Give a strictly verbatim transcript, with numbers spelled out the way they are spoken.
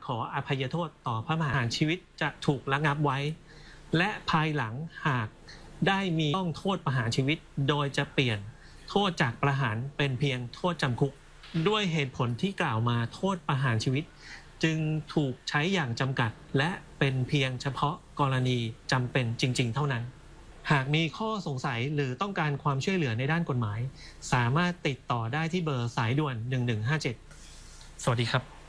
ขออภัยโทษต่อพระมหากษัตริย์ชีวิตจะถูกระงับไว้และภายหลังหากได้มีต้องโทษประหารชีวิตโดยจะเปลี่ยนโทษจากประหารเป็นเพียงโทษจำคุกด้วยเหตุผลที่กล่าวมาโทษประหารชีวิตจึงถูกใช้อย่างจำกัดและเป็นเพียงเฉพาะกรณีจำเป็นจริงๆเท่านั้นหากมีข้อสงสัยหรือต้องการความช่วยเหลือในด้านกฎหมายสามารถติดต่อได้ที่เบอร์สายด่วนหนึ่งหนึ่งห้าเจ็ดสวัสดีครับ